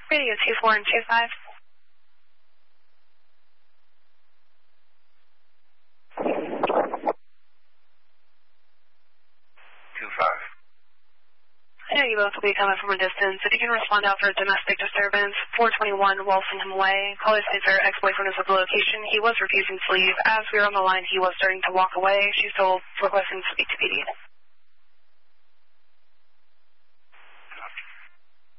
Radio 24 and 25. 25. I know you both will be coming from a distance. If you can respond out for a domestic disturbance, 421 Walsingham Way. Caller states her ex-boyfriend is at the location. He was refusing to leave. As we were on the line, he was starting to walk away. She's told requesting to speak to PD.